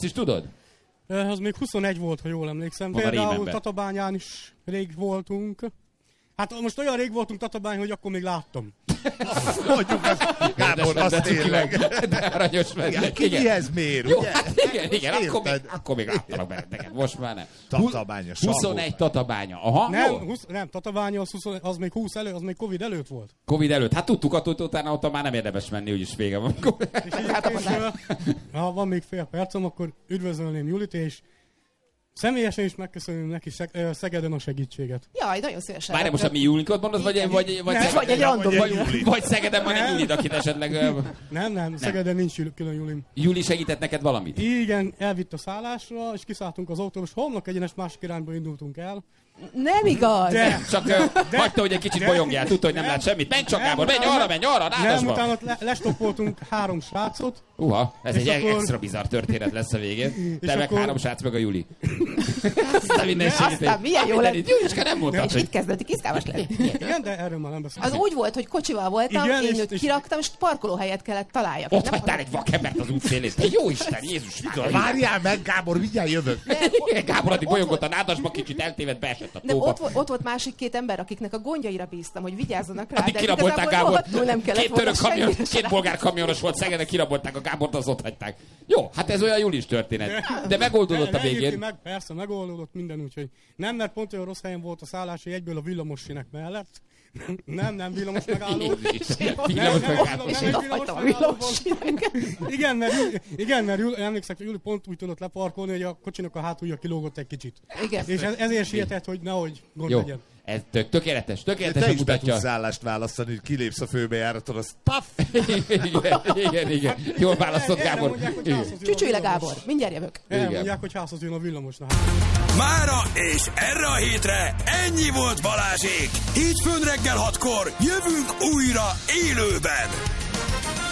Azt is tudod? Az még 21 volt, ha jól emlékszem. Például Tatabányán is rég voltunk. Hát most olyan rég voltunk Tatabány, hogy akkor még láttam. Mondjuk azt, Gábor, azt tényleg. De aranyos vagy. Ki mihez mér, jó, ugye? hát igen, akkor még láttalak benneteket, most már nem. Tatabánya, 21 Tatabánya, aha. Nem, Tatabánya az még 20 az még Covid előtt volt. Covid előtt, hát tudtuk attól, hogy utána ott már nem érdemes menni, úgyis vége van. Ha van még fél percem, akkor üdvözölném Julit, és személyesen is megköszönöm neki Szegeden a segítséget. Jaj, nagyon szívesen. Várj, most a mi Julinkot mondod, vagy egy random vagy Szegeden van egy Julid, akit esetleg... Nem, Szegeden nincs külön Julim. Juli segített neked valamit? Igen, elvitt a szállásra, és kiszálltunk az autóba, és homlok egyenes másik irányba indultunk el. Nem igaz! Csak hagyta, hogy egy kicsit bolyongjál, tudta, hogy nem lát semmit. Menj csak, Gábor, menj arra, nádasba! Nem, utána lestoppoltunk 3 srácot. Ez egy extra bizarr történet lesz a végén. Te meg 3 srác, meg a Juli. Aztán milyen jó lett. Juliska nem mondtad, hogy... Itt kezdődik izgalmas lenni. Igen, de erről már nem beszélünk. Az úgy volt, hogy kocsival voltam, én őt kiraktam, és parkolóhelyet kellett találjak. Ott hagytál egy vakembert az útszélén. Jó Isten, Jézus! Várjál meg, Gábor, mindjárt jövök. Gábor addig bolyongott a nádasba, kicsit eltévedt, beesett a tóba. De ott volt másik 2 ember, akiknek a gondjaira bíztam, hogy vigyázzanak rá. Addig kirabolták Gábor. Nem 2 bolgár kamionos volt Szegeden, kirabolták a Gábort, az ott hagyták. Jó, hát ez olyan Julis történet. De megoldódott a végén. Persze, megoldódott minden, úgyhogy nem, mert pont olyan rossz helyen volt a szállás, hogy egyből a villamossinek mellett. Nem, villamos megálló. Igen, mert emlékszek, hogy Juli pont úgy tudott leparkolni, hogy a kocsinak a hátulja kilógott egy kicsit. Igen. És ezért sietett, hogy nehogy gond legyen. Ez tökéletes te is be tudsz állást választani, hogy kilépsz a főbejáraton, az paff! Igen. Jól választott, Gábor. Csücsülj le, Gábor, mindjárt jövök. Elmondják, hogy házhoz jön a villamosnak. Mára és erre a hétre ennyi volt Balázsék. Hétfőn reggel 6-kor jövünk újra élőben.